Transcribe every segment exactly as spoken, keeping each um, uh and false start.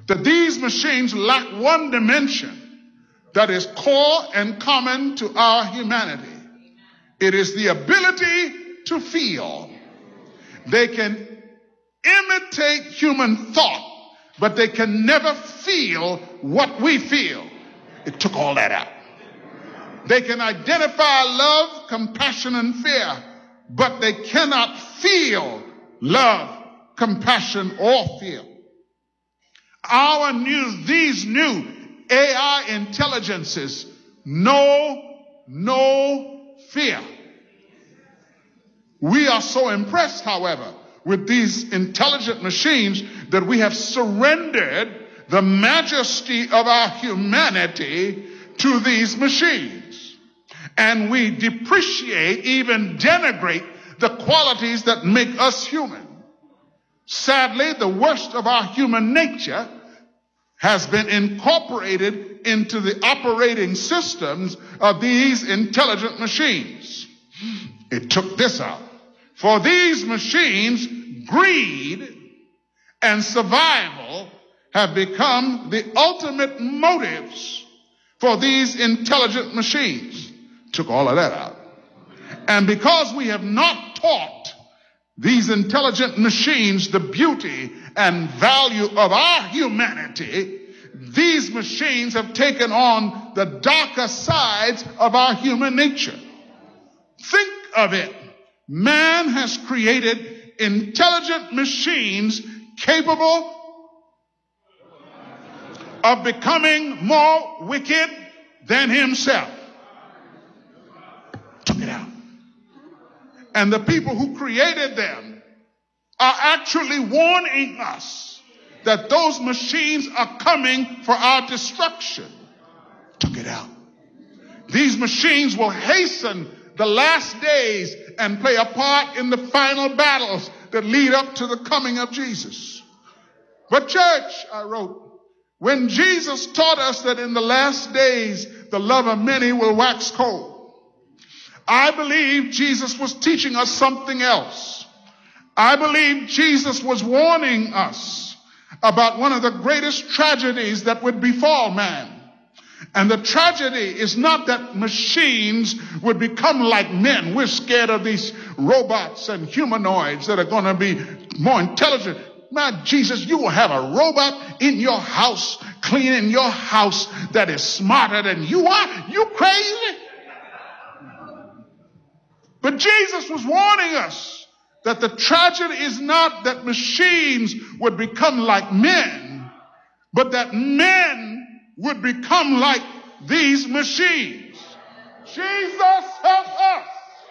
that these machines lack one dimension that is core and common to our humanity. It is the ability to feel. They can imitate human thought, but they can never feel what we feel. It took all that out. They can identify love, compassion, and fear, but they cannot feel love, compassion, or fear. Our new, these new A I intelligences know no fear. We are so impressed, however, with these intelligent machines that we have surrendered the majesty of our humanity to these machines. And we depreciate, even denigrate the qualities that make us human. Sadly, the worst of our human nature has been incorporated into the operating systems of these intelligent machines. It took this out. For these machines, greed and survival have become the ultimate motives for these intelligent machines. Took all of that out. And because we have not taught these intelligent machines the beauty and value of our humanity, these machines have taken on the darker sides of our human nature. Think of it. Man has created intelligent machines capable of becoming more wicked than himself. Took it out. And the people who created them are actually warning us that those machines are coming for our destruction. Took it out. These machines will hasten the last days and play a part in the final battles that lead up to the coming of Jesus. But church, I wrote, when Jesus taught us that in the last days the love of many will wax cold, I believe Jesus was teaching us something else. I believe Jesus was warning us about one of the greatest tragedies that would befall man. And the tragedy is not that machines would become like men. We're scared of these robots and humanoids that are going to be more intelligent. Man, Jesus, you will have a robot in your house, cleaning your house, that is smarter than you are. You crazy? But Jesus was warning us that the tragedy is not that machines would become like men, but that men would become like these machines. Jesus, help us.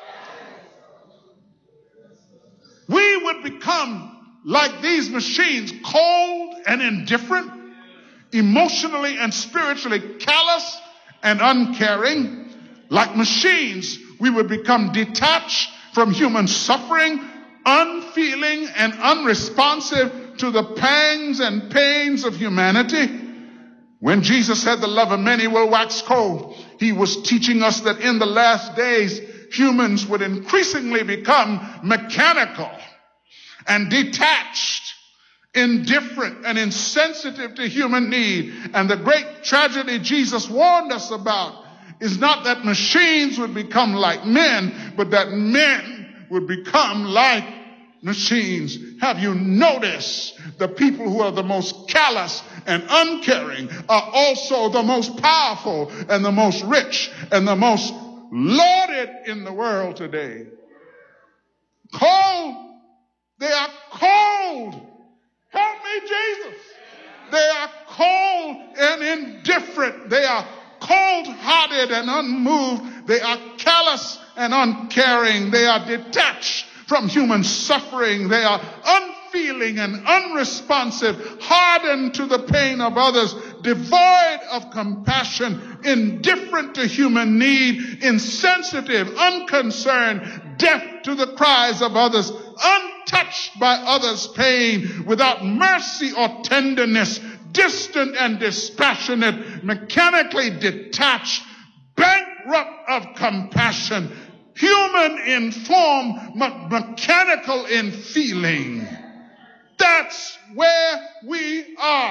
We would become like these machines, cold and indifferent, emotionally and spiritually callous and uncaring. Like machines, we would become detached from human suffering, unfeeling and unresponsive to the pangs and pains of humanity. When Jesus said the love of many will wax cold, he was teaching us that in the last days, humans would increasingly become mechanical and detached, indifferent and insensitive to human need. And the great tragedy Jesus warned us about is not that machines would become like men, but that men would become like machines. Have you noticed the people who are the most callous and uncaring are also the most powerful and the most rich and the most lauded in the world today? Cold. They are cold. Help me, Jesus. They are cold and indifferent. They are cold-hearted and unmoved. They are callous and uncaring. They are detached from human suffering. They are unfeeling and unresponsive, hardened to the pain of others, devoid of compassion, indifferent to human need, insensitive, unconcerned, deaf to the cries of others, untouched by others' pain, without mercy or tenderness, distant and dispassionate, mechanically detached, bankrupt of compassion, human in form, but mechanical in feeling. That's where we are.